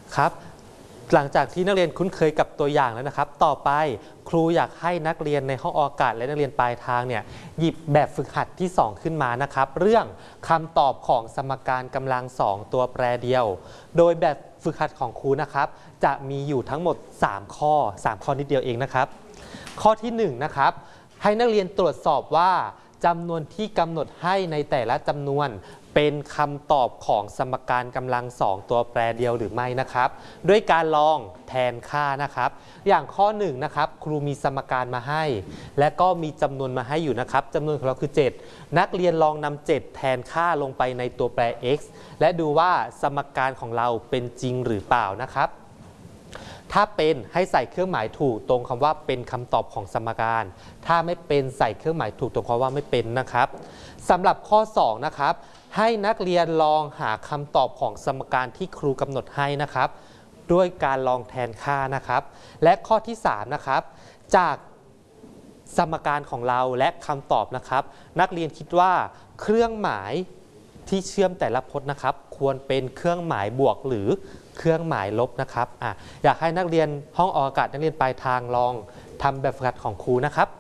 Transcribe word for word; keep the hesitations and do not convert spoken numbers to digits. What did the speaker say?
ครับหลังจากที่นักเรียนคุ้นเคยกับตัวอย่างแล้วนะครับต่อไปครูอยากให้นักเรียนในห้องอากาศและนักเรียนปลายทางเนี่ยหยิบแบบฝึกหัดที่สองขึ้นมานะครับเรื่องคำตอบของสมการกำลังสองตัวแปรเดียวโดยแบบฝึกหัดของครูนะครับจะมีอยู่ทั้งหมดสามข้อสามข้อนิดเดียวเองนะครับข้อที่หนึ่งนะครับให้นักเรียนตรวจสอบว่าจำนวนที่กำหนดให้ในแต่ละจำนวนเป็นคำตอบของสมการกำลังสองตัวแปรเดียวหรือไม่นะครับด้วยการลองแทนค่านะครับอย่างข้อหนึ่งนะครับครูมีสมการมาให้และก็มีจำนวนมาให้อยู่นะครับจำนวนของเราคือเจ็ดนักเรียนลองนำเจ็ดแทนค่าลงไปในตัวแปร x และดูว่าสมการของเราเป็นจริงหรือเปล่านะครับถ้าเป็นให้ใส่เครื่องหมายถูกตรงคำว่าเป็นคำตอบของสมการถ้าไม่เป็นใส่เครื่องหมายถูกตรงคำว่าไม่เป็นนะครับสำหรับข้อสองนะครับให้นักเรียนลองหาคำตอบของสมการที่ครูกำหนดให้นะครับด้วยการลองแทนค่านะครับและข้อที่สามนะครับจากสมการของเราและคำตอบนะครับนักเรียนคิดว่าเครื่องหมายที่เชื่อมแต่ละพจน์นะครับควรเป็นเครื่องหมายบวกหรือเครื่องหมายลบนะครับ อ, อยากให้นักเรียนห้องออกอากาศนักเรียนปลายทางลองทำแบบฝึกหัดของครูนะครับ